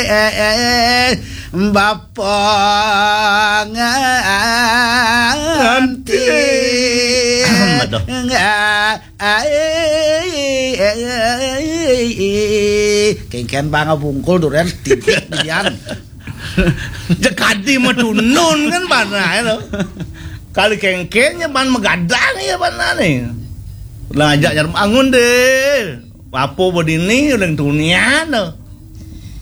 Bapak nganti kengken banga bungkul duren titik dian Jakadi matunun kan bana lo. Kali kengkennya ban megadang ya bana nih. Lah ajak jarum angun deh. Apa bodini udah dunia lo.